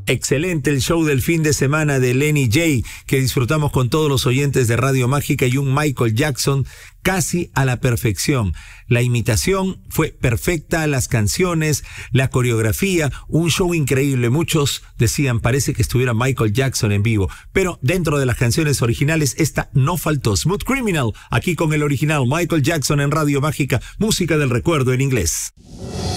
Excelente el show del fin de semana de Lenny J, que disfrutamos con todos los oyentes de Radio Mágica, y un Michael Jackson casi a la perfección. La imitación fue perfecta, las canciones, la coreografía, un show increíble. Muchos decían, parece que estuviera Michael Jackson en vivo, pero dentro de las canciones originales, esta no faltó. Smooth Criminal, aquí con el original Michael Jackson en Radio Mágica, música del recuerdo en inglés.